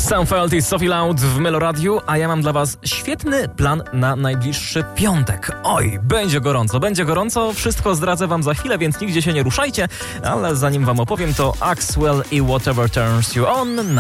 Sam Felt i Sophie Loud w Meloradiu, a ja mam dla was świetny plan na najbliższy piątek. Oj, będzie gorąco, wszystko zdradzę wam za chwilę, więc nigdzie się nie ruszajcie, ale zanim wam opowiem, to Axwell i Whatever Turns You On